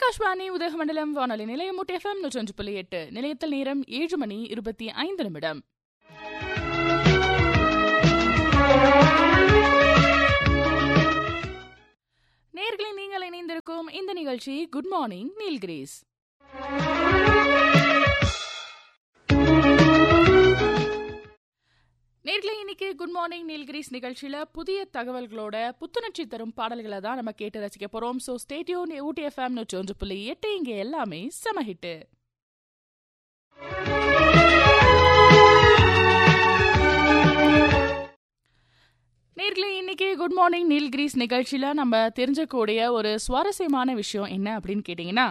ஆகாஷ்வாணி உதகமண்டலம் வானொலி நிலையம் FM 101.8. நிலையத்தில் நேரம் 7:25. நேயர்களே, நீங்கள் இணைந்திருக்கும் இந்த நிகழ்ச்சி குட் மார்னிங் நீல்கிரீஸ். நேர்களே, இன்னைக்கு குட் மார்னிங் நீல்கிரீஸ் நிகழ்ச்சியில புதிய தகவல்களோட புத்துணர்ச்சி தரும் பாடல்களை தான் நம்ம கேட்டு ரசிக்க போறோம். So stay tune. ஊட்டி FM 101.8. இங்க எல்லாமே செம ஹிட்டு. நேர்களே, இன்னைக்கு குட் மார்னிங் நீல்கிரீஸ் நிகழ்ச்சியில நம்ம தெரிஞ்சக்கூடிய ஒரு சுவாரஸ்யமான விஷயம் என்ன அப்படின்னு கேட்டீங்கன்னா,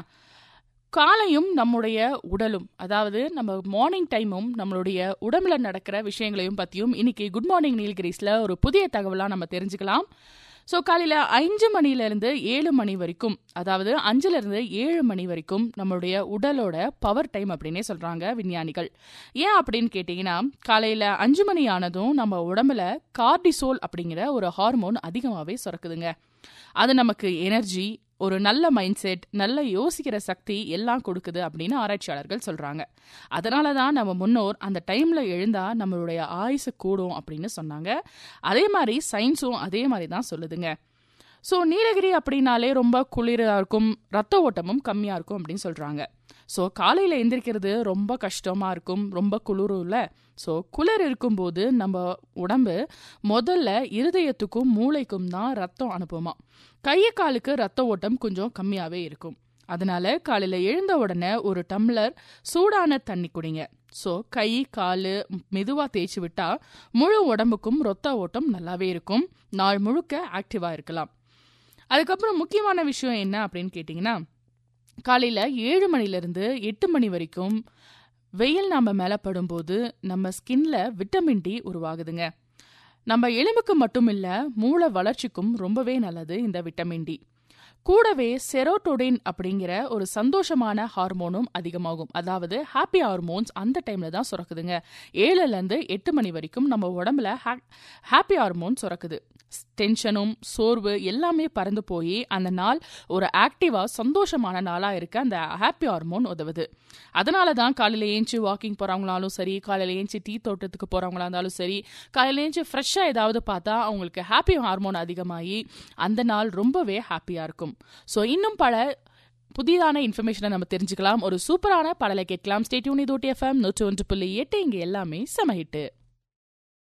காலையும் நம்முடைய உடலும், அதாவது நம்ம மார்னிங் டைமும் நம்மளுடைய உடம்புல நடக்கிற விஷயங்களையும் பற்றியும் இன்னைக்கு குட் மார்னிங் நீல்கிரீஸில் ஒரு புதிய தகவலாக நம்ம தெரிஞ்சுக்கலாம். ஸோ காலையில் 5 மணிலேருந்து 7 மணி வரைக்கும், அதாவது 5லேருந்து 7 மணி வரைக்கும் நம்மளுடைய உடலோட பவர் டைம் அப்படின்னே சொல்கிறாங்க விஞ்ஞானிகள். ஏன் அப்படின்னு கேட்டிங்கன்னா, காலையில் 5 மணி ஆனதும் நம்ம உடம்புல கார்டிசோல் அப்படிங்கிற ஒரு ஹார்மோன் அதிகமாகவே சுரக்குதுங்க. அது நமக்கு எனர்ஜி, ஒரு நல்ல மைண்ட் செட், நல்ல யோசிக்கிற சக்தி எல்லாம் கொடுக்குது அப்படின்னு ஆராய்ச்சியாளர்கள் சொல்றாங்க. அதனால தான் நம்ம முன்னோர் அந்த டைம்ல எழுந்தா நம்மளுடைய ஆயுசு கூடும் அப்படின்னு சொன்னாங்க. அதே மாதிரி சயின்ஸும் அதே மாதிரி தான் சொல்லுதுங்க. ஸோ நீலகிரி அப்படின்னாலே ரொம்ப குளிராக இருக்கும், ரத்த ஓட்டமும் கம்மியாக இருக்கும் அப்படின்னு சொல்கிறாங்க. ஸோ காலையில் எந்திரிக்கிறது ரொம்ப கஷ்டமாக இருக்கும், ரொம்ப குளிரும் இல்லை. ஸோ குளிர் இருக்கும்போது நம்ம உடம்பு முதல்ல இருதயத்துக்கும் மூளைக்கும் தான் ரத்தம் அனுப்புமா. கையை காலுக்கு ரத்த ஓட்டம் கொஞ்சம் கம்மியாகவே இருக்கும். அதனால காலையில் எழுந்த உடனே ஒரு டம்ளர் சூடான தண்ணி குடிங்க. ஸோ கை கால் மெதுவாக தேய்ச்சி விட்டா முழு உடம்புக்கும் ரத்த ஓட்டம் நல்லாவே இருக்கும். நாள் முழுக்க ஆக்டிவாக இருக்கலாம். அதுக்கப்புறம் முக்கியமான விஷயம் என்ன அப்படின்னு கேட்டிங்கன்னா, காலையில் 7 மணிலேருந்து 8 மணி வரைக்கும் வெயில் நம்ம மேலே படும்போது நம்ம ஸ்கின்ல விட்டமின் டி உருவாகுதுங்க. நம்ம எலும்புக்கு மட்டும் இல்லை, மூளை வளர்ச்சிக்கும் ரொம்பவே நல்லது இந்த விட்டமின் டி. கூடவே செரோட்டோனின் அப்படிங்கிற ஒரு சந்தோஷமான ஹார்மோனும் அதிகமாகும். அதாவது ஹாப்பி ஹார்மோன்ஸ் அந்த டைம்ல தான் சுரக்குதுங்க. 7லேருந்து 8 மணி வரைக்கும் நம்ம உடம்புல ஹாப்பி ஹார்மோன் சுரக்குது. டென்ஷனும் சோர்வு எல்லாமே பறந்து போய் அந்த நாள் ஒரு ஆக்டிவா சந்தோஷமான நாளா இருக்க அந்த ஹாப்பி ஹார்மோன் உதவுது. அதனால தான் காலையில் ஏஞ்சி வாக்கிங் போறவங்களாலும் சரி, காலையில் ஏஞ்சி டீ தோட்டத்துக்கு போறவங்களா இருந்தாலும் சரி, காலையில் ஏஞ்சி ஃப்ரெஷ்ஷா ஏதாவது பார்த்தா அவங்களுக்கு ஹாப்பி ஹார்மோன் அதிகமாகி அந்த நாள் ரொம்பவே ஹாப்பியா இருக்கும். ஸோ இன்னும் பல புதிதான இன்ஃபர்மேஷனை நம்ம தெரிஞ்சுக்கலாம். ஒரு சூப்பரான பாடலை கேட்கலாம். Stay tune. இது ஊட்டி FM 101.8. இங்க எல்லாமே செம ஹிட்டு.